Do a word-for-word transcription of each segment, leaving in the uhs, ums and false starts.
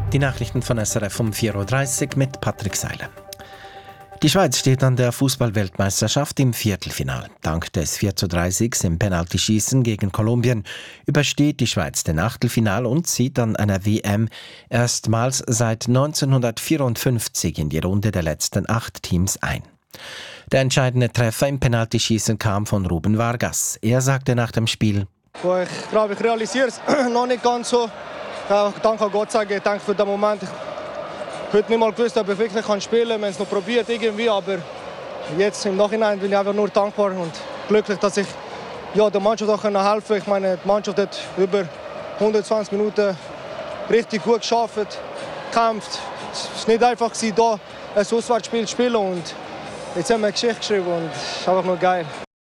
Die Nachrichten von S R F um vier Uhr dreißig mit Patrick Seiler. Die Schweiz steht an der Fußball-Weltmeisterschaft im Viertelfinale. Dank des vier zu drei Siegs im Penaltyschießen gegen Kolumbien übersteht die Schweiz den Achtelfinal und zieht an einer W M erstmals seit neunzehnhundertvierundfünfzig in die Runde der letzten acht Teams ein. Der entscheidende Treffer im Penaltyschießen kam von Ruben Vargas. Er sagte nach dem Spiel: Ich glaube, ich realisiere es noch nicht ganz so. Ja, danke an Gott sagen, danke für den Moment. Ich hätte nicht mal gewusst, ob ich wirklich spielen kann. Wir haben es noch probiert irgendwie, aber jetzt im Nachhinein bin ich einfach nur dankbar und glücklich, dass ich ja, der Mannschaft auch helfen konnte. Ich meine, die Mannschaft hat über hundertzwanzig Minuten richtig gut geschafft, gekämpft. Es war nicht einfach, hier ein Auswärtsspiel zu spielen. Und jetzt haben wir eine Geschichte geschrieben und es ist einfach nur geil.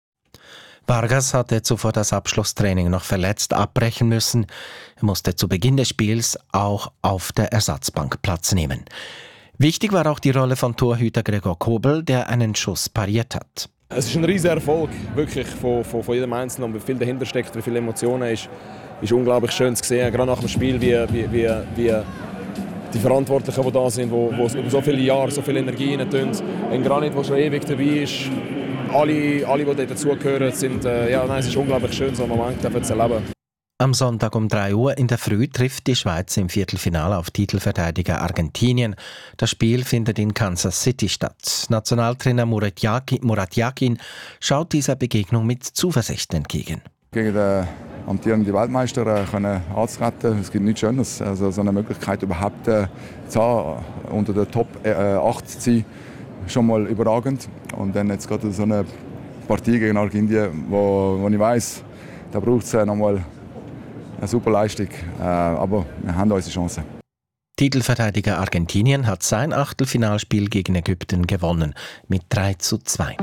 Vargas hatte zuvor das Abschlusstraining noch verletzt abbrechen müssen. Er musste zu Beginn des Spiels auch auf der Ersatzbank Platz nehmen. Wichtig war auch die Rolle von Torhüter Gregor Kobel, der einen Schuss pariert hat. Es ist ein riesiger Erfolg, wirklich von, von, von jedem Einzelnen. Wie viel dahinter steckt, wie viele Emotionen, ist, ist unglaublich schön zu sehen. Gerade nach dem Spiel, wie, wie, wie, wie die Verantwortlichen, die da sind, die über so viele Jahre so viel Energie reintun. Ein Granit, der schon ewig dabei ist. Alle, alle, die dazugehören, sind, äh, ja, nein, es ist unglaublich schön, so einen Moment zu erleben. Am Sonntag um drei Uhr in der Früh trifft die Schweiz im Viertelfinale auf Titelverteidiger Argentinien. Das Spiel findet in Kansas City statt. Nationaltrainer Murat Yakin schaut dieser Begegnung mit Zuversicht entgegen. Gegen den amtierenden Weltmeister äh, können anzutreten, es gibt nichts Schöneres. Also so eine Möglichkeit überhaupt äh, zu haben, unter der Top äh, acht zu sein, schon mal überragend. Und dann jetzt gerade so eine Partie gegen Argentinien, wo, wo ich weiss, da braucht es äh, nochmal eine super Leistung. Äh, aber wir haben unsere Chance. Titelverteidiger Argentinien hat sein Achtelfinalspiel gegen Ägypten gewonnen mit drei zu zwei.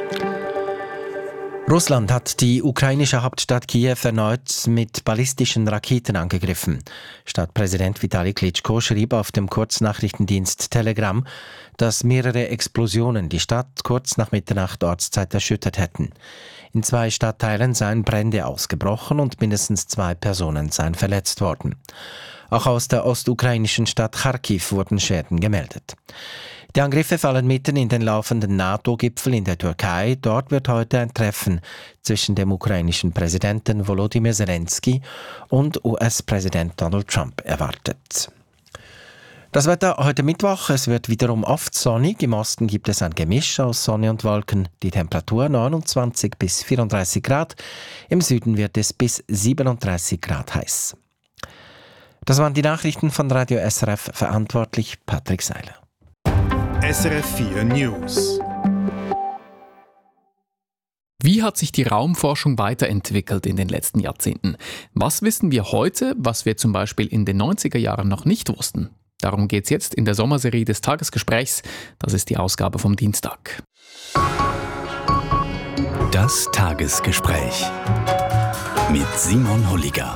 Russland hat die ukrainische Hauptstadt Kiew erneut mit ballistischen Raketen angegriffen. Stadtpräsident Vitali Klitschko schrieb auf dem Kurznachrichtendienst Telegram, dass mehrere Explosionen die Stadt kurz nach Mitternacht Ortszeit erschüttert hätten. In zwei Stadtteilen seien Brände ausgebrochen und mindestens zwei Personen seien verletzt worden. Auch aus der ostukrainischen Stadt Kharkiv wurden Schäden gemeldet. Die Angriffe fallen mitten in den laufenden NATO-Gipfel in der Türkei. Dort wird heute ein Treffen zwischen dem ukrainischen Präsidenten Volodymyr Zelensky und U S-Präsident Donald Trump erwartet. Das Wetter heute Mittwoch, es wird wiederum oft sonnig. Im Osten gibt es ein Gemisch aus Sonne und Wolken. Die Temperatur neunundzwanzig bis vierunddreißig Grad. Im Süden wird es bis siebenunddreißig Grad heiß. Das waren die Nachrichten von Radio S R F, verantwortlich Patrick Seiler. S R F vier News. Wie hat sich die Raumforschung weiterentwickelt in den letzten Jahrzehnten? Was wissen wir heute, was wir zum Beispiel in den neunziger Jahren noch nicht wussten? Darum geht es jetzt in der Sommerserie des Tagesgesprächs. Das ist die Ausgabe vom Dienstag. Das Tagesgespräch mit Simon Holliger.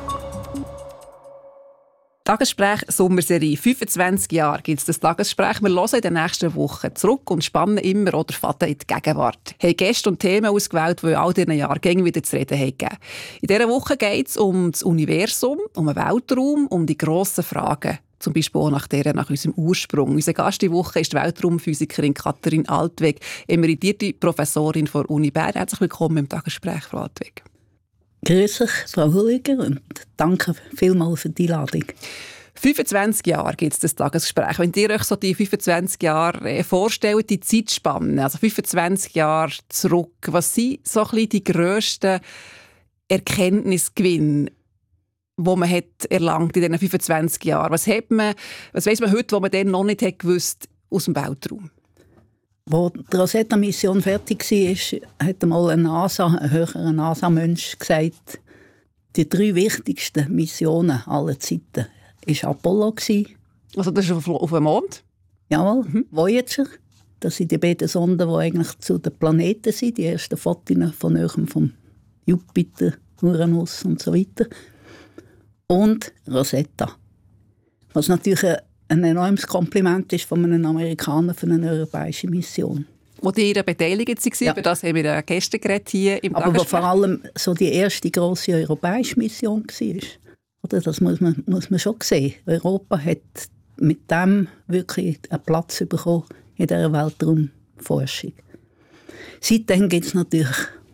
Tagesgespräch Sommerserie. fünfundzwanzig Jahre gibt es das Tagesgespräch. Wir hören in den nächsten Wochen zurück und spannen immer oder faden in die Gegenwart. Wir haben Gäste und Themen ausgewählt, die in all diesen Jahren gängig wieder zu reden haben. In dieser Woche geht es um das Universum, um den Weltraum, um die grossen Fragen. Zum Beispiel auch nach, der, nach unserem Ursprung. Unser Gast diese Woche ist die Weltraumphysikerin Katharin Altweg, emeritierte Professorin der Uni Bern. Herzlich willkommen im Tagesgespräch, Frau Altweg. Grüß euch, Frau Holliger, und danke vielmals für die Einladung. fünfundzwanzig Jahre gibt es das Tagesgespräch. Wenn ihr euch so die fünfundzwanzig Jahre vorstellt, die Zeitspanne, also fünfundzwanzig Jahre zurück, was sind so ein bisschen die grössten Erkenntnisgewinne, die man hat erlangt in diesen fünfundzwanzig Jahren? Was, hat man, was weiss man heute, was man dann noch nicht hat gewusst aus dem Weltraum? Als die Rosetta-Mission fertig war, hat einmal ein NASA, ein höherer NASA-Mensch gesagt, die drei wichtigsten Missionen aller Zeiten war Apollo. Also das ist auf, auf dem Mond? Jawohl, mhm. Voyager. Das sind die beiden Sonden, die eigentlich zu den Planeten sind, die ersten Fotos von Nähem vom Jupiter, Uranus und so weiter. Und Rosetta. Was natürlich ein ein enormes Kompliment ist von einem Amerikaner für eine europäische Mission. Wo die beteiligt waren, ja. Über das haben wir Gäste geredet hier im Aber wo vor allem so die erste grosse europäische Mission war. Oder das muss man, muss man schon sehen. Europa hat mit dem wirklich einen Platz bekommen in dieser Weltraumforschung. Seitdem gibt es natürlich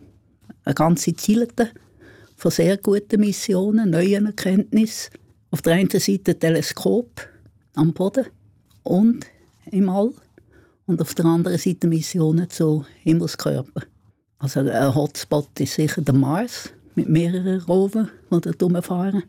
eine ganze Zielete von sehr guten Missionen, neuen Erkenntnissen. Auf der einen Seite Teleskop am Boden und im All. Und auf der anderen Seite Missionen zu Himmelskörpern. Also ein Hotspot ist sicher der Mars, mit mehreren Rovern, die dort rumfahren.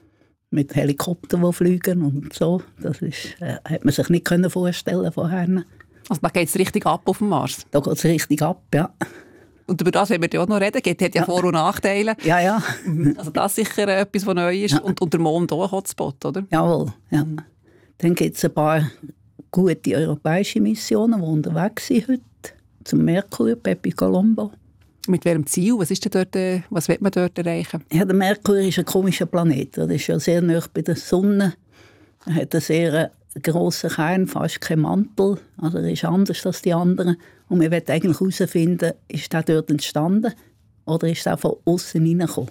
Mit Helikoptern, die fliegen und so. Das ist, äh, hat man sich nicht vorstellen vorher. Also da geht es richtig ab auf dem Mars? Da geht es richtig ab, ja. Und über das werden wir ja auch noch reden. Es hat ja, ja Vor- und Nachteile. Ja, ja. Also das ist sicher etwas, was neu ist. Ja. Und, und der Mond auch ein Hotspot, oder? Jawohl, ja. Dann gibt es ein paar gute europäische Missionen, die unterwegs sind heute. Zum Merkur, Bepi Colombo. Mit welchem Ziel? Was, ist denn dort, was will man dort erreichen? Ja, der Merkur ist ein komischer Planet. Er ist ja sehr nah bei der Sonne. Er hat einen sehr grossen Kern, fast kein Mantel. Also er ist anders als die anderen. Und wir wollen eigentlich herausfinden, ist der dort entstanden oder ist der von außen reingekommen?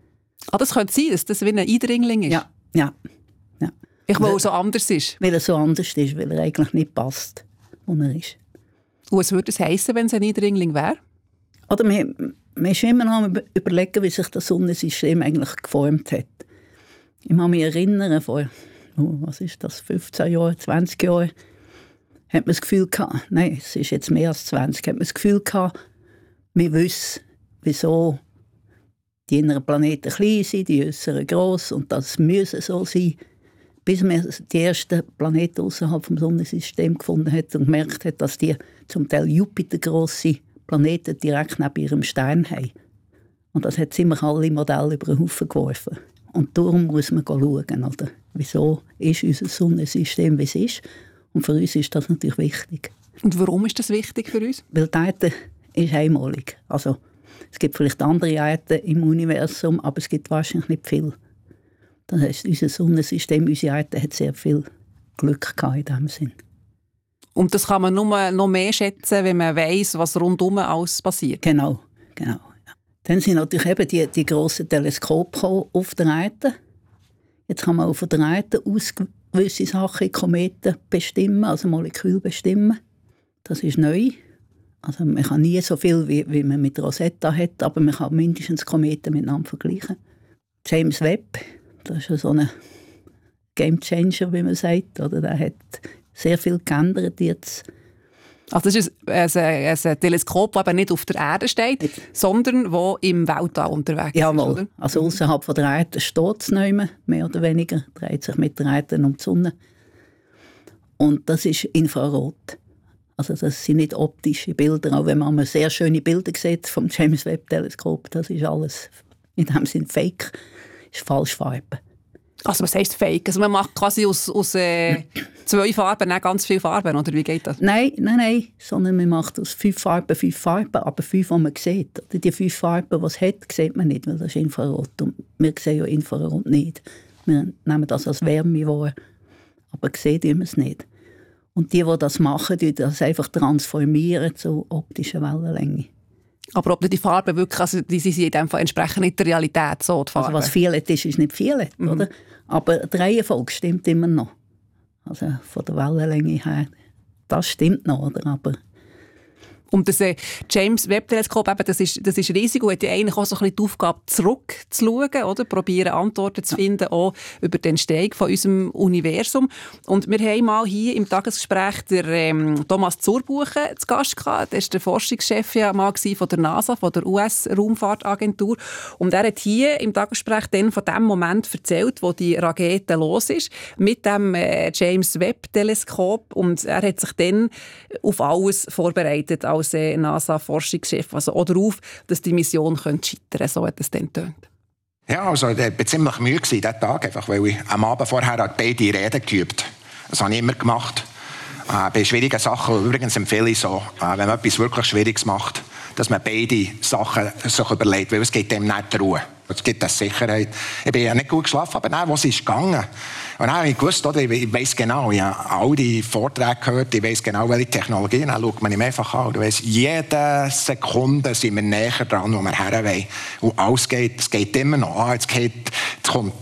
Ah, das könnte sein, dass das wie ein Eindringling ist? Ja, ja. ja. Ich, weil er so anders ist? Weil er so anders ist, weil er eigentlich nicht passt, wo er ist. Und was würde es heissen, wenn es ein Eindringling wäre? Oder wir, wir müssen immer noch überlegen, wie sich das Sonnensystem eigentlich geformt hat. Ich kann mich erinnern, vor oh, was ist das, fünfzehn Jahren, zwanzig Jahren, hat man das Gefühl gehabt, nein, es ist jetzt mehr als zwanzig, hat man das Gefühl gehabt, wir wissen, wieso die inneren Planeten klein sind, die äußeren gross und das müsse so sein, bis man die ersten Planeten außerhalb des Sonnensystems gefunden hat und gemerkt hat, dass die zum Teil Jupiter grosse Planeten direkt neben ihrem Stern haben. Und das hat ziemlich alle Modelle über den Haufen geworfen. Und darum muss man schauen, oder? Wieso ist unser Sonnensystem, wie es ist. Und für uns ist das natürlich wichtig. Und warum ist das wichtig für uns? Weil die Erde ist einmalig. Also, es gibt vielleicht andere Erden im Universum, aber es gibt wahrscheinlich nicht viel. Das heisst, unser Sonnensystem, unsere Erde hat sehr viel Glück gehabt in diesem Sinn. Und das kann man nur noch mehr schätzen, wenn man weiss, was rundum alles passiert? Genau, genau. Ja. Dann sind natürlich eben die, die grossen Teleskope auf der Erde. Jetzt kann man auf der Erde aus gewisse Sachen in Kometen bestimmen, also Moleküle bestimmen. Das ist neu. Also man kann nie so viel, wie, wie man mit Rosetta hat, aber man kann mindestens Kometen miteinander vergleichen. James Webb, das ist ja so ein Gamechanger, wie man sagt. Oder? Der hat sehr viel geändert jetzt. Also das ist ein, ein, ein Teleskop, das nicht auf der Erde steht, nicht. sondern das im Weltall unterwegs Jawohl. ist. Oder? Also außerhalb von der Erde steht es nicht mehr, mehr oder weniger, dreht sich mit der Erde um die Sonne. Und das ist Infrarot. Also das sind nicht optische Bilder, auch wenn man sehr schöne Bilder sieht vom James Webb Teleskop, das ist alles in dem Sinne Fake, ist Falschfarbe. Also was heisst Fake? Also man macht quasi aus, aus äh, zwei Farben nicht ganz viele Farben, oder wie geht das? Nein, nein, nein, sondern man macht aus fünf Farben fünf Farben, aber fünf, die man sieht. Oder die fünf Farben, die es hat, sieht man nicht, weil das ist Infrarot. Und wir sehen ja Infrarot nicht. Wir nehmen das als Wärme wahr, aber sehen wir es nicht. Und die, die das machen, die das einfach transformieren zu optischer Wellenlänge. Aber ob die Farben wirklich, also die sind in dem Fall entsprechend nicht der Realität so, die Farben. Also was Violett ist, ist nicht Violett, mhm. oder? Aber die Reihenfolge stimmt immer noch. Also von der Wellenlänge her, das stimmt noch, oder? Aber Und das äh, James Webb Teleskop, eben, das ist, das ist riesig und hat ja eigentlich auch so ein bisschen die Aufgabe, zurückzuschauen, oder? Probieren Antworten zu finden, ja. auch über die Entstehung von unserem Universum. Und wir haben mal hier im Tagesgespräch den ähm, Thomas Zurbuchen zu Gast gehabt. Er war der Forschungschef ja mal von der NASA, von der U S-Raumfahrtagentur. Und er hat hier im Tagesgespräch dann von dem Moment erzählt, wo die Rakete los ist, mit dem äh, James Webb Teleskop. Und er hat sich dann auf alles vorbereitet, als äh, NASA-Forschungschef, also auch darauf, dass die Mission könnte scheitern. So hat es dann getönt. Ja, also ich war ziemlich müde diesen Tag, einfach, weil ich am Abend vorher beide Reden geübt habe. Das habe ich immer gemacht. Äh, bei schwierigen Sachen, übrigens empfehle ich so, äh, wenn man etwas wirklich Schwieriges macht, dass man beide Sachen sich überlegt, weil es geht dem nicht die Ruhe. Es gibt eine Sicherheit. Ich bin ja nicht gut geschlafen, aber nein, was ist gegangen? Und dann habe ich gewusst, oder, ich weiss genau, ich habe all die Vorträge gehört, ich weiss genau, welche Technologien, dann schaut man ihm einfach an. Du weißt, jede Sekunde sind wir näher dran, wo wir her wollen. Und alles geht, es geht immer noch. Ah, jetzt, geht, jetzt kommt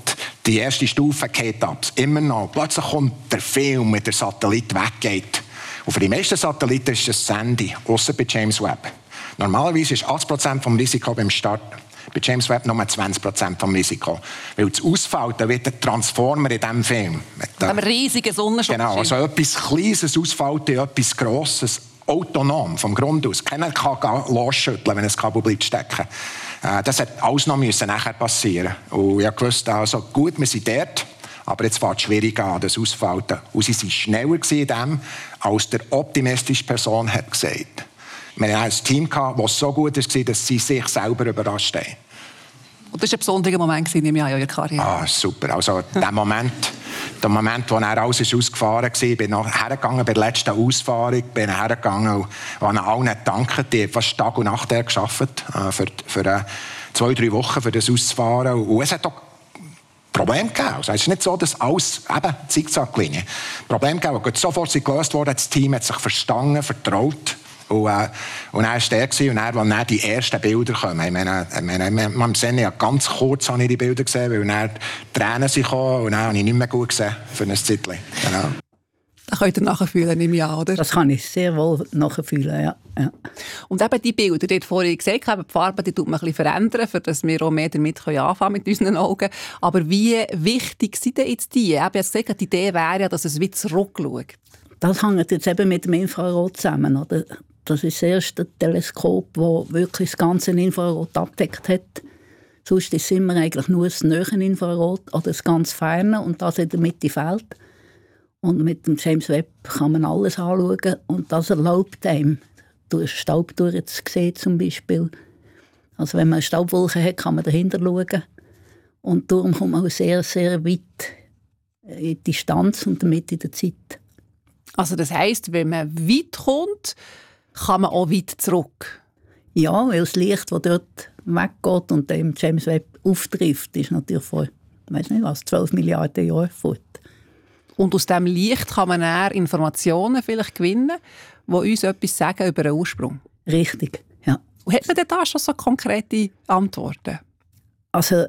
Die erste Stufe geht ab, immer noch. Plötzlich kommt der Film, mit der Satellit weggeht. Und für die meisten Satelliten ist das das Ende, ausser bei James Webb. Normalerweise ist achtzig Prozent vom Risiko beim Start. Bei James Webb nur zwanzig Prozent vom Risiko. Weil das ausfällt, dann wird der Transformer in diesem Film. Mit einem riesigen Sonnenschutz. Genau, also etwas Kleines ausfällt in etwas Grosses, autonom, vom Grund aus. Keiner kann losschütteln, wenn ein Kabel bleibt stecken. Das hat alles noch müssen nachher passieren. Und ich wusste also, gut, wir sind dort, aber jetzt fängt es schwierig an, das Ausfalten. Und sie waren schneller in dem, als der optimistische Person hat gesagt. Wir hatten ein Team, das so gut war, dass sie sich selber überrascht haben. Und das war ein besonderer Moment in Ihrer Karriere. Ah, super. Also der Moment, der Moment, wo er alles ausgefahren war, ich bin noch hergegangen bei der letzten Ausfahrung, bin hergegangen und habe allen gedankt, die haben fast Tag und Nacht gearbeitet, für, für äh, zwei, drei Wochen, für das auszufahren. Und es hat auch Probleme gegeben. Also es ist nicht so, dass alles, eben, Zickzacklinie, Probleme gegeben, die sofort gelöst wurden. Das Team hat sich verstanden, vertraut. Und, äh, und dann war der gewesen, und dann, als dann die ersten Bilder kommen. Ich meine, ich meine, man sehen ja ganz kurz habe ich die Bilder gesehen, weil dann die Tränen sind gekommen und dann habe ich nicht mehr gut gesehen für ein Zeitchen. Genau. Das könnt ihr nachfühlen im Jahr, oder? Das kann ich sehr wohl nachfühlen, ja. ja. Und eben die Bilder, die ihr vorhin gesagt habt, die Farbe, die tut man ein bisschen verändern, für dass wir auch mehr damit anfangen können mit unseren Augen. Aber wie wichtig sind denn jetzt die? Ich habe jetzt gesagt, die Idee wäre ja, dass es wie zurückschaut. Das hängt jetzt eben mit dem Infrarot zusammen, oder? Das ist das erste Teleskop, das wirklich das ganze Infrarot abgedeckt hat. Sonst ist es immer eigentlich nur das nahe Infrarot oder das ganz Ferne und das in der Mitte fehlt. Und mit dem James Webb kann man alles anschauen und das erlaubt einem, durch Staub durchzusehen zum Beispiel. Also wenn man eine Staubwolke hat, kann man dahinter schauen. Und darum kommt man auch sehr, sehr weit in die Distanz und damit in der Zeit. Also das heisst, wenn man weit kommt, kann man auch weit zurück? Ja, weil das Licht, das dort weggeht und dem James Webb auftrifft, ist natürlich vor, ich weiss nicht was, zwölf Milliarden Jahren fort. Und aus diesem Licht kann man eher Informationen vielleicht gewinnen, die uns etwas sagen über den Ursprung? Richtig, ja. Und hat man denn da schon so konkrete Antworten? Also,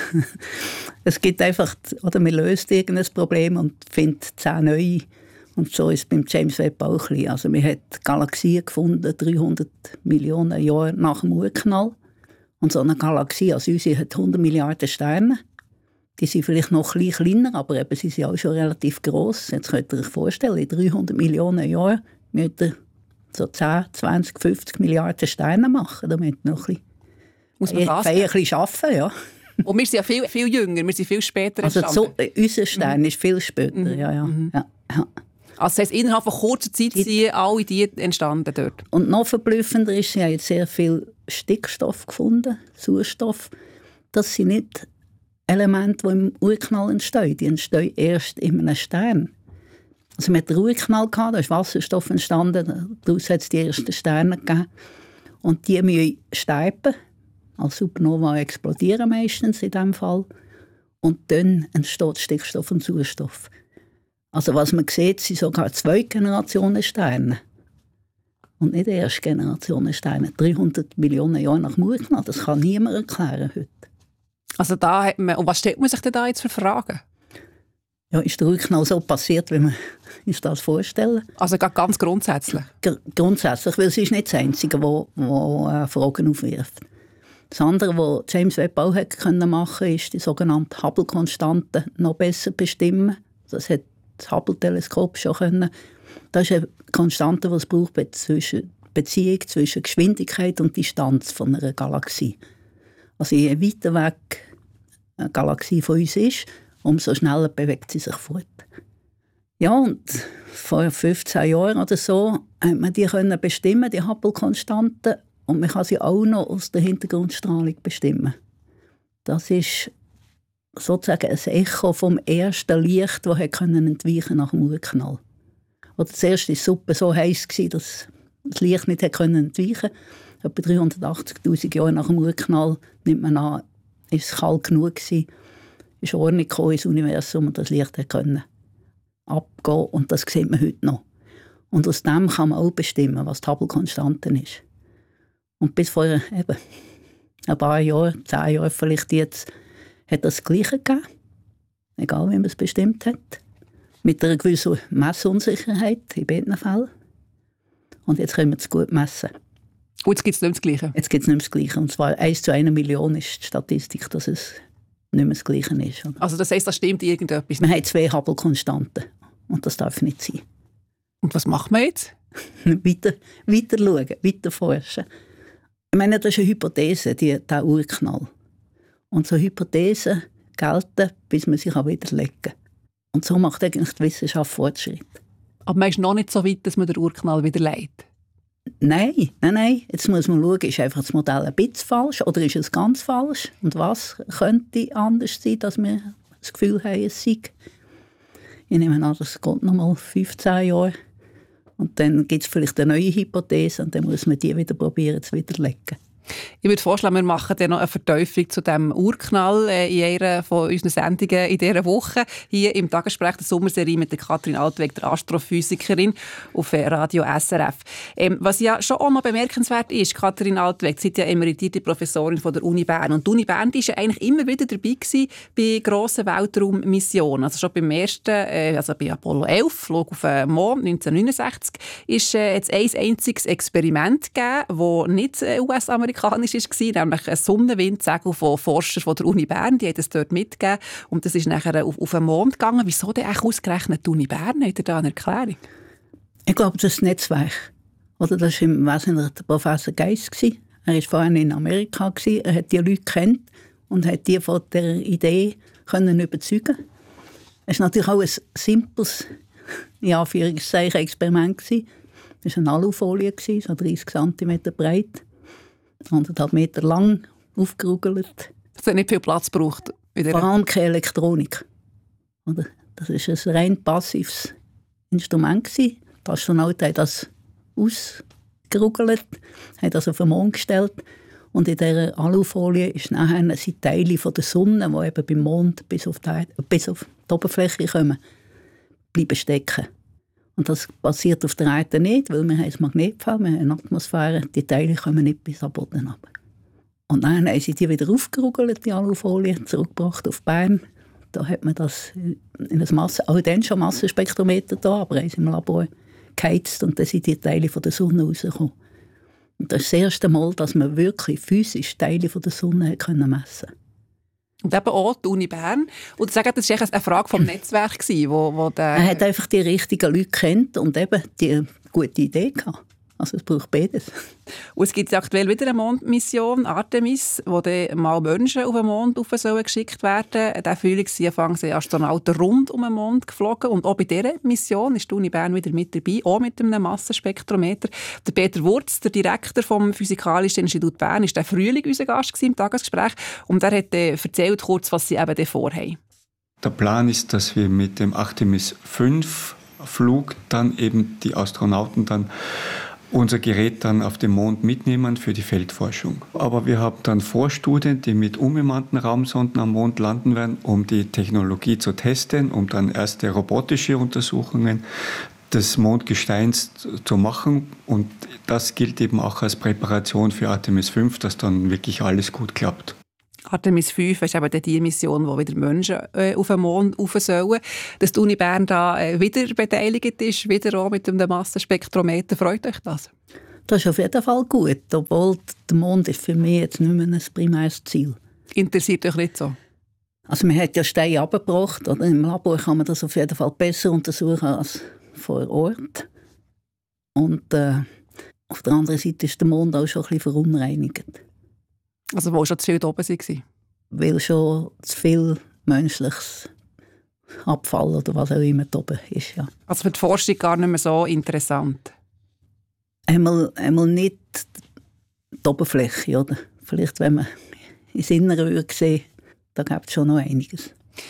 es gibt einfach, oder man löst irgendein Problem und findet zehn neue. Und so ist es beim James Webb auch ein bisschen. Also, man hat Galaxien gefunden, dreihundert Millionen Jahre nach dem Urknall. Und so eine Galaxie, also unsere, hat hundert Milliarden Sterne. Die sind vielleicht noch ein bisschen kleiner, aber eben, sie sind auch schon relativ gross. Jetzt könnt ihr euch vorstellen, in dreihundert Millionen Jahren müsst ihr so zehn, zwanzig, fünfzig Milliarden Sterne machen. Da müsst ihr noch ein bisschen, Muss man das ein bisschen arbeiten, ja. Und wir sind ja viel, viel jünger, wir sind viel später also entstanden. So, unser Stern mhm. ist viel später, mhm. ja, ja. Mhm. ja, ja. Also das heisst, innerhalb von kurzer Zeit sind alle die entstanden dort. Und noch verblüffender ist, sie haben jetzt sehr viel Stickstoff gefunden, Sauerstoff. Das sind nicht Elemente, die im Urknall entstehen. Die entstehen erst in einem Stern. Also man hat den Urknall gehabt, da ist Wasserstoff entstanden, daraus hat es die ersten Sterne gegeben. Und die müssen sterben, als Supernova explodieren meistens in diesem Fall. Und dann entsteht Stickstoff und Sauerstoff. Also was man sieht, sind sogar zwei Generationen Sterne. Und nicht die erste Generation Sterne. dreihundert Millionen Jahre nach dem Urknall. Das kann niemand erklären heute. Also da hat man, und was stellt man sich denn da jetzt für Fragen? Ja, ist der Urknall so passiert, wie man sich das vorstellen? Also ganz grundsätzlich? G- grundsätzlich, weil es ist nicht das Einzige, was äh, Fragen aufwirft. Das andere, was James Webb auch hätte können machen, ist die sogenannte Hubble-Konstante noch besser bestimmen. Das hat das Hubble-Teleskop schon können. Das ist eine Konstante, die es braucht zwischen Beziehung zwischen Geschwindigkeit und Distanz von einer Galaxie. Also je weiter weg eine Galaxie von uns ist, umso schneller bewegt sie sich fort. Ja, und vor fünfzehn Jahren oder so hat man die können bestimmen, die Hubble-Konstante, und man kann sie auch noch aus der Hintergrundstrahlung bestimmen. Das ist sozusagen ein Echo vom ersten Licht, das entweichen nach dem Urknall. Oder das erste war die Suppe so heiß, dass das Licht nicht entweichen konnte. Etwa dreihundertachtzigtausend Jahre nach dem Urknall, nimmt man an, ist es kalt genug gewesen, ist Ordnung gekommen ins Universum und das Licht konnte abgehen. Und das sieht man heute noch. Und aus dem kann man auch bestimmen, was die Hubble-Konstante ist. Und bis vor eben, ein paar Jahren, zehn Jahren vielleicht jetzt, hat das das Gleiche gegeben. egal wie man es bestimmt hat. Mit einer gewissen Messunsicherheit in beiden Fällen. Und jetzt können wir es gut messen. Und jetzt gibt es nicht mehr das Gleiche? Jetzt gibt es nicht mehr das Gleiche. Und zwar eins zu einer Million ist die Statistik, dass es nicht mehr das Gleiche ist. Also das heisst, da stimmt irgendetwas? Wir haben zwei Hubble-Konstanten. Und das darf nicht sein. Und was macht man jetzt? weiter, weiter schauen, weiter forschen. Ich meine, das ist eine Hypothese, die, der Urknall. Und so Hypothesen gelten, bis man sich widerlegen kann. Und so macht eigentlich die Wissenschaft Fortschritt. Aber man ist noch nicht so weit, dass man den Urknall widerlegt? Nein, nein, nein. Jetzt muss man schauen, ist einfach das Modell ein bisschen falsch oder ist es ganz falsch? Und was könnte anders sein, dass wir das Gefühl haben, es sei? Ich nehme an, das geht noch mal fünfzehn Jahre. Und dann gibt es vielleicht eine neue Hypothese und dann muss man die wieder probieren zu widerlegen. Ich würde vorschlagen, wir machen dann noch eine Vertiefung zu diesem Urknall in einer von unseren Sendungen in dieser Woche. Hier im Tagesgespräch der Sommerserie mit der Katrin Altweg, der Astrophysikerin auf Radio S R F. Ähm, was ja schon auch noch bemerkenswert ist, Katrin Altweg, Sie sind ja emeritierte Professorin von der Uni Bern. Und die Uni Bern war ja eigentlich immer wieder dabei gewesen bei grossen Weltraummissionen. Also schon beim ersten, äh, also bei Apollo elf, Flug auf den Mond neunzehnhundertneunundsechzig, ist äh, jetzt ein einziges Experiment gegeben, das nicht äh, U S-amerikanisch war, nämlich ein Sonnenwindsegel von Forschern von der Uni Bern. Die haben es dort mitgegeben und das ist nachher auf, auf den Mond gegangen. Wieso denn eigentlich ausgerechnet die Uni Bern? Hat ihr da eine Erklärung? Ich glaube, das ist das Netzwerk. Oder das war im Wesentlichen der Professor Geiss. Er war vorhin in Amerika. Er hat die Leute kennt und hat die von der Idee können überzeugen. Es war natürlich auch ein simples, in Anführungszeichen, Experiment. Es war eine Alufolie, so dreißig Zentimeter breit. anderthalb Meter lang, aufgerugelt. Es hat nicht viel Platz gebraucht. Vor allem keine Elektronik. Oder? Das war ein rein passives Instrument. Die Astronauten haben das ausgerugelt, haben das auf den Mond gestellt. Und in dieser Alufolie ist nachher sind Teile von der Sonne, die eben beim Mond bis auf die, bis auf die Oberfläche kommen, bleiben stecken. Und das passiert auf der Erde nicht, weil wir haben ein Magnetfeld, wir haben eine Atmosphäre, die Teile kommen nicht bis am Boden runter. Und dann haben sie die wieder aufgerugelt, die Alufolie, zurückgebracht auf Bern. Da hat man das in ein Masse, auch dann schon Massenspektrometer da, aber haben sie im Labor geheizt und dann sind die Teile von der Sonne rausgekommen. Und das ist das erste Mal, dass man wirklich physisch Teile von der Sonne messen konnte. Und eben auch die Uni Bern. Und sagen, das war eine Frage vom Netzwerk. Wo, wo der er hat einfach die richtigen Leute kennt und eben die gute Idee gehabt. Also es braucht beides. Und es gibt aktuell wieder eine Mondmission, Artemis, wo dann mal Menschen auf den Mond rauf sollen geschickt werden. Der Frühlingsanfang sind Astronauten rund um den Mond geflogen. Und auch bei dieser Mission ist die Uni Bern wieder mit dabei, auch mit einem Massenspektrometer. Der Peter Wurz, der Direktor vom Physikalischen Institut Bern, war der Frühling unser Gast im Tagesgespräch. Und er hat erzählt kurz, was sie eben vorhaben. Der Plan ist, dass wir mit dem Artemis fünf Flug dann eben die Astronauten dann unser Gerät dann auf dem Mond mitnehmen für die Feldforschung. Aber wir haben dann Vorstudien, die mit unbemannten Raumsonden am Mond landen werden, um die Technologie zu testen, um dann erste robotische Untersuchungen des Mondgesteins zu machen. Und das gilt eben auch als Präparation für Artemis fünf, dass dann wirklich alles gut klappt. Artemis fünf ist eben die Mission, wo wieder Menschen äh, auf den Mond rauf sollen. Dass die Uni Bern da äh, wieder beteiligt ist, wieder auch mit einem Massenspektrometer, freut euch das? Das ist auf jeden Fall gut, obwohl der Mond ist für mich jetzt nicht mehr ein primäres Ziel. Interessiert euch nicht so? Also man hat ja Steine abgebracht, oder im Labor kann man das auf jeden Fall besser untersuchen als vor Ort. Und äh, auf der anderen Seite ist der Mond auch schon ein bisschen verunreinigt. Also wo schon zu viel oben waren? Weil schon zu viel menschliches Abfall oder was auch immer da oben ist. Ja. Also für die Forschung gar nicht mehr so interessant? Einmal, einmal nicht die Oberfläche. Oder? Vielleicht, wenn man ins Innere würde sehen, da gibt es schon noch einiges.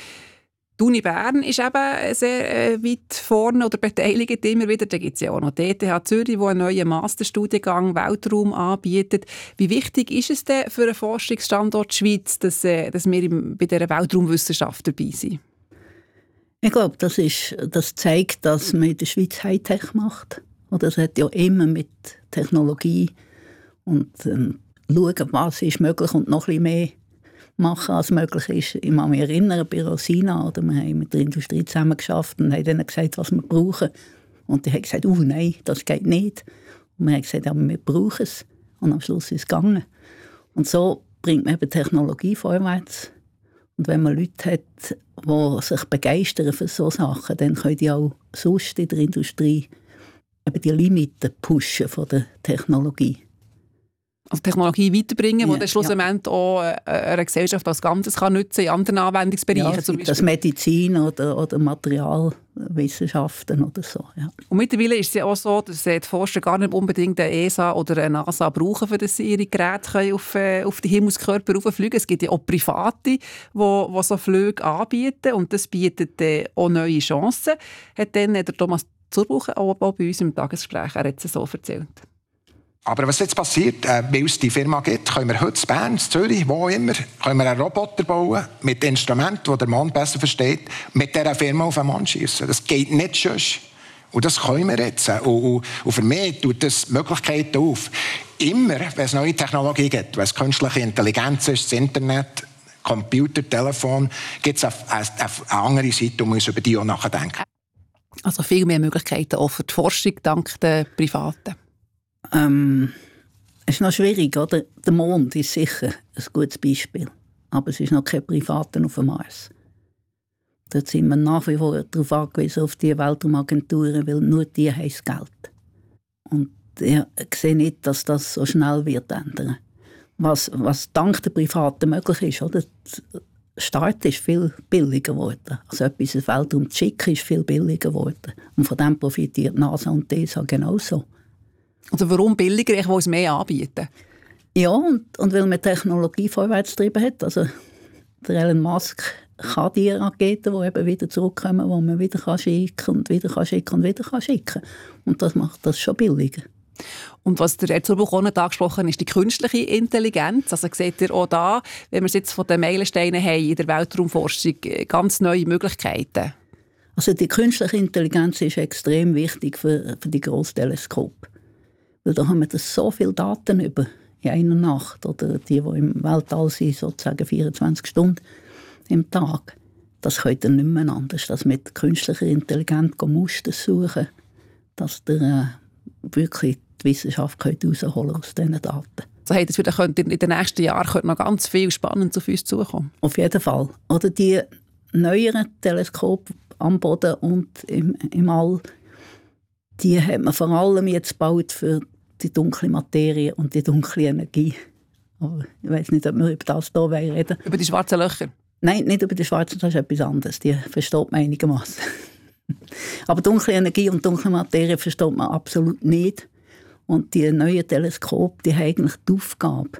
Die Uni Bern ist eben sehr äh, weit vorne oder beteiligt immer wieder. Da gibt es ja auch noch die E T H Zürich, die einen neuen Masterstudiengang Weltraum anbietet. Wie wichtig ist es denn für einen Forschungsstandort Schweiz, dass, äh, dass wir im, bei dieser Weltraumwissenschaft dabei sind? Ich glaube, das, ist, das zeigt, dass man in der Schweiz Hightech macht. Oder es hat ja immer mit Technologie und ähm, schauen, was ist möglich und noch ein bisschen mehr machen, als möglich ist. Ich kann mich erinnern, bei Rosina, oder wir haben mit der Industrie zusammengearbeitet und haben ihnen gesagt, was wir brauchen. Und die haben gesagt, oh nein, das geht nicht. Und wir haben gesagt, aber wir brauchen es. Und am Schluss ist es gegangen. Und so bringt man eben Technologie vorwärts. Und wenn man Leute hat, die sich begeistern für solche Sachen, dann können die auch sonst in der Industrie eben die Limiten pushen von der Technologie. Also Technologie weiterbringen, ja, die dann schlussendlich ja. auch eine Gesellschaft als Ganzes kann nutzen in anderen Anwendungsbereichen. Ja, zum das Medizin oder, oder Materialwissenschaften oder so. Ja. Und mittlerweile ist es ja auch so, dass die Forscher gar nicht unbedingt eine E S A oder eine NASA brauchen, für dass sie ihre Geräte auf, auf die Himmelskörper rauffliegen. Es gibt ja auch Private, die, die so Flüge anbieten und das bietet auch neue Chancen. Hat dann der Thomas Zurbuchen auch bei uns im Tagesgespräch er hat es so erzählt. Aber was jetzt passiert, äh, weil es die Firma gibt, können wir heute in Bern, in Zürich, wo immer, können wir einen Roboter bauen mit Instrumenten, die der Mann besser versteht, mit dieser Firma auf den Mann schiessen. Das geht nicht sonst. Und das können wir jetzt. Und, und, und für mich tut das Möglichkeiten auf. Immer, wenn es neue Technologie gibt, wenn es künstliche Intelligenz ist, das Internet, Computer, Telefon, gibt es eine, eine, eine andere Seite, um uns über die auch nachdenken. Also viel mehr Möglichkeiten auch für die Forschung dank der Privaten. Ähm, es ist noch schwierig, oder? Der Mond ist sicher ein gutes Beispiel. Aber es ist noch kein Privaten auf dem Mars. Dort sind wir nach wie vor darauf angewiesen, auf die Weltraumagenturen, weil nur die haben das Geld. Und ich sehe nicht, dass das so schnell wird ändern. Was, was dank der Privaten möglich ist, oder? Der Start ist viel billiger geworden. Also etwas ins Weltraum zu schicken, ist viel billiger geworden. Und von dem profitiert NASA und die E S A genauso. Also warum billiger? Ich will es mehr anbieten. Ja, und, und weil man Technologie vorwärts getrieben hat. Also der Elon Musk kann die Raketen, die eben wieder zurückkommen, die man wieder kann schicken und wieder kann schicken und wieder kann schicken. Und das macht das schon billiger. Und was der Herr Zurbuch auch nicht angesprochen hat, ist die künstliche Intelligenz. Also seht ihr auch da, wenn wir es jetzt von den Meilensteinen haben in der Weltraumforschung, ganz neue Möglichkeiten. Also die künstliche Intelligenz ist extrem wichtig für, für die Grossteleskope. Weil da haben wir so viele Daten über in einer Nacht oder die, die im Weltall sind, sozusagen vierundzwanzig Stunden im Tag. Das könnt ihr nicht mehr anders, dass mit künstlicher Intelligenz Muster suchen, dass ihr äh, wirklich die Wissenschaft herausholen aus diesen Daten. So heißt es, könnt in den nächsten Jahren noch ganz viel Spannendes auf uns zukommen. Auf jeden Fall. Oder die neueren Teleskope am Boden und im, im All, die hat man vor allem jetzt gebaut für die dunkle Materie und die dunkle Energie. Aber ich weiß nicht, ob wir über das hier reden. Über die schwarzen Löcher? Nein, nicht über die schwarzen, das ist etwas anderes. Die versteht man einigermaßen. Aber dunkle Energie und dunkle Materie versteht man absolut nicht. Und die neuen Teleskope, die haben eigentlich die Aufgabe,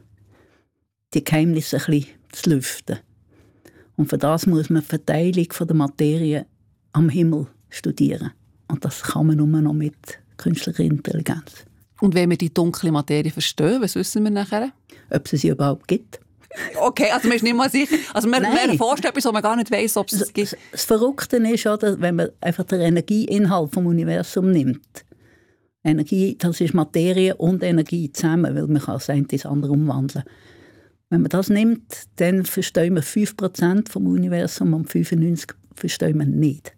die Geheimnisse ein bisschen zu lüften. Und für das muss man die Verteilung der Materie am Himmel studieren. Und das kann man nur noch mit künstlicher Intelligenz. Und wenn wir die dunkle Materie verstehen, was wissen wir nachher? Ob es sie überhaupt gibt. Okay, also man ist nicht mal sicher. Also man, man erforscht etwas, wo man gar nicht weiss, ob es es gibt. Das Verrückte ist, oder, wenn man einfach den Energieinhalt vom Universum nimmt. Energie, das ist Materie und Energie zusammen, weil man kann das eine ins andere umwandeln. Wenn man das nimmt, dann verstehen wir fünf Prozent vom Universum und fünfundneunzig Prozent verstehen wir nicht.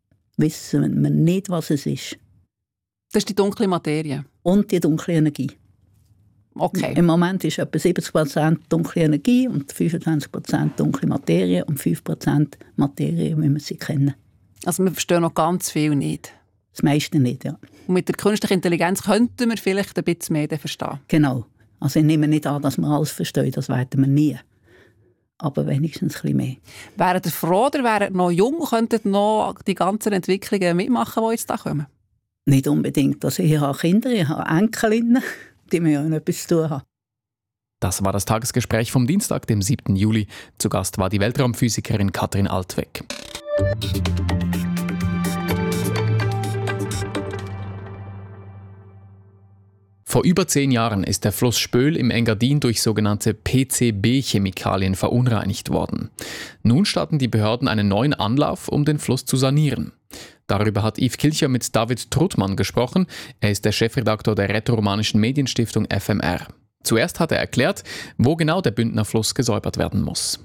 Wissen wir nicht, was es ist. Das ist die dunkle Materie? Und die dunkle Energie. Okay. Im Moment ist etwa siebzig Prozent dunkle Energie und fünfundzwanzig Prozent dunkle Materie und fünf Prozent Materie, wie wir sie kennen. Also wir verstehen noch ganz viel nicht? Das meiste nicht, ja. Und mit der künstlichen Intelligenz könnten wir vielleicht ein bisschen mehr verstehen? Genau. Also ich nehme nicht an, dass wir alles verstehen, das werden wir nie. Aber wenigstens ein bisschen mehr. Wären ihr froh oder wären ihr noch jung, könntet noch die ganzen Entwicklungen mitmachen, die jetzt da kommen? Nicht unbedingt. Also ich habe Kinder, ich habe Enkelinnen, die mir ja etwas zu tun haben. Das war das Tagesgespräch vom Dienstag, dem siebten Juli. Zu Gast war die Weltraumphysikerin Katrin Altwegg. Vor über zehn Jahren ist der Fluss Spöl im Engadin durch sogenannte P C B-Chemikalien verunreinigt worden. Nun starten die Behörden einen neuen Anlauf, um den Fluss zu sanieren. Darüber hat Yves Kilcher mit David Truttmann gesprochen. Er ist der Chefredaktor der rätoromanischen Medienstiftung F M R. Zuerst hat er erklärt, wo genau der Bündner Fluss gesäubert werden muss.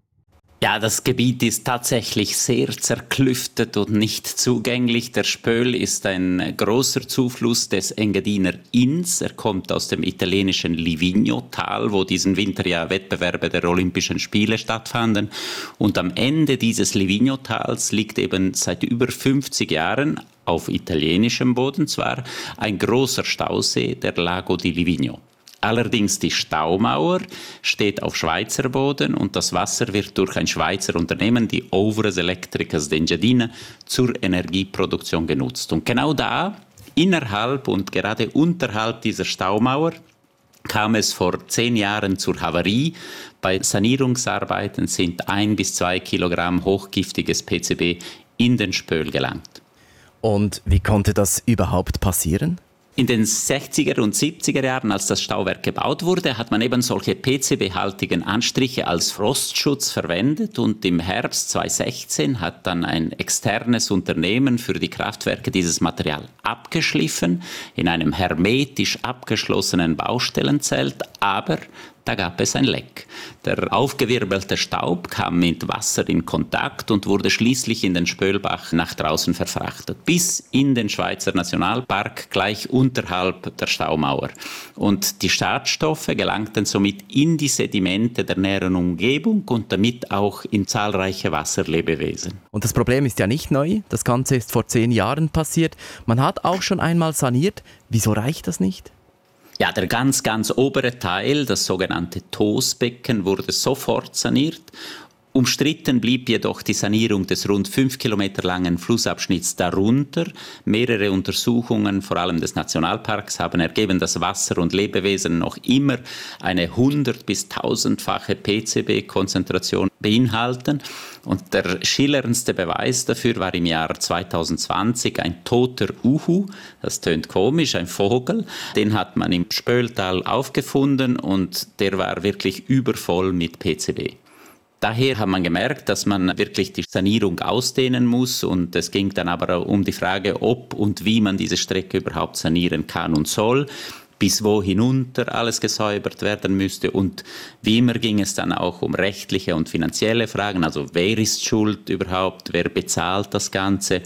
Ja, das Gebiet ist tatsächlich sehr zerklüftet und nicht zugänglich. Der Spöl ist ein großer Zufluss des Engadiner Inns. Er kommt aus dem italienischen Livigno-Tal, wo diesen Winter ja Wettbewerbe der Olympischen Spiele stattfanden. Und am Ende dieses Livigno-Tals liegt eben seit über fünfzig Jahren, auf italienischem Boden zwar, ein großer Stausee, der Lago di Livigno. Allerdings die Staumauer steht auf Schweizer Boden und das Wasser wird durch ein Schweizer Unternehmen, die Ovres Electricas d'Engadina, zur Energieproduktion genutzt. Und genau da, innerhalb und gerade unterhalb dieser Staumauer, kam es vor zehn Jahren zur Havarie. Bei Sanierungsarbeiten sind ein bis zwei Kilogramm hochgiftiges P C B in den Spöl gelangt. Und wie konnte das überhaupt passieren? In den sechziger und siebziger Jahren, als das Stauwerk gebaut wurde, hat man eben solche P C B-haltigen Anstriche als Frostschutz verwendet und im Herbst zweitausendsechzehn hat dann ein externes Unternehmen für die Kraftwerke dieses Material abgeschliffen in einem hermetisch abgeschlossenen Baustellenzelt, aber da gab es ein Leck. Der aufgewirbelte Staub kam mit Wasser in Kontakt und wurde schließlich in den Spölbach nach draußen verfrachtet, bis in den Schweizer Nationalpark gleich unterhalb der Staumauer. Und die Schadstoffe gelangten somit in die Sedimente der näheren Umgebung und damit auch in zahlreiche Wasserlebewesen. Und das Problem ist ja nicht neu. Das Ganze ist vor zehn Jahren passiert. Man hat auch schon einmal saniert. Wieso reicht das nicht? Ja, der ganz, ganz obere Teil, das sogenannte Tosbecken, wurde sofort saniert. Umstritten blieb jedoch die Sanierung des rund fünf Kilometer langen Flussabschnitts darunter. Mehrere Untersuchungen, vor allem des Nationalparks, haben ergeben, dass Wasser und Lebewesen noch immer eine hundert- bis tausendfache P C B-Konzentration beinhalten. Und der schillerndste Beweis dafür war im Jahr zweitausendzwanzig ein toter Uhu, das tönt komisch, ein Vogel. Den hat man im Spöltal aufgefunden und der war wirklich übervoll mit P C B. Daher hat man gemerkt, dass man wirklich die Sanierung ausdehnen muss und es ging dann aber um die Frage, ob und wie man diese Strecke überhaupt sanieren kann und soll, bis wo hinunter alles gesäubert werden müsste und wie immer ging es dann auch um rechtliche und finanzielle Fragen, also wer ist schuld überhaupt, wer bezahlt das Ganze.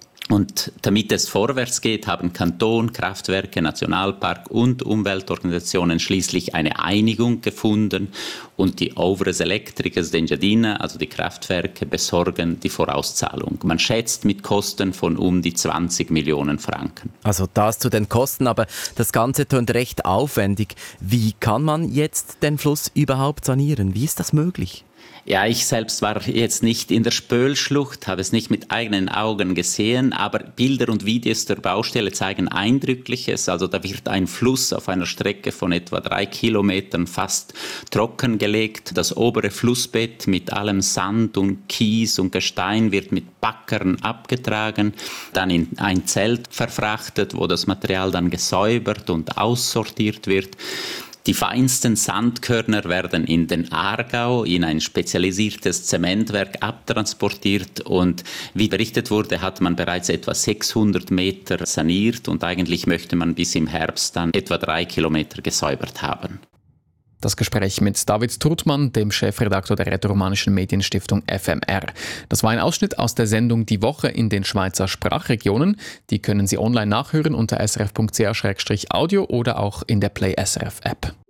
Und damit es vorwärts geht, haben Kanton, Kraftwerke, Nationalpark und Umweltorganisationen schließlich eine Einigung gefunden und die Ovres Electricas d'Engadina, also die Kraftwerke, besorgen die Vorauszahlung. Man schätzt mit Kosten von um die zwanzig Millionen Franken. Also das zu den Kosten, aber das Ganze tönt recht aufwendig. Wie kann man jetzt den Fluss überhaupt sanieren? Wie ist das möglich? Ja, ich selbst war jetzt nicht in der Spölschlucht, habe es nicht mit eigenen Augen gesehen, aber Bilder und Videos der Baustelle zeigen Eindrückliches. Also da wird ein Fluss auf einer Strecke von etwa drei Kilometern fast trockengelegt. Das obere Flussbett mit allem Sand und Kies und Gestein wird mit Backern abgetragen, dann in ein Zelt verfrachtet, wo das Material dann gesäubert und aussortiert wird. Die feinsten Sandkörner werden in den Aargau in ein spezialisiertes Zementwerk abtransportiert und wie berichtet wurde, hat man bereits etwa sechshundert Meter saniert und eigentlich möchte man bis im Herbst dann etwa drei Kilometer gesäubert haben. Das Gespräch mit David Strutmann, dem Chefredaktor der rätoromanischen Medienstiftung F M R. Das war ein Ausschnitt aus der Sendung Die Woche in den Schweizer Sprachregionen. Die können Sie online nachhören unter s r f punkt c h slash audio oder auch in der Play S R F App.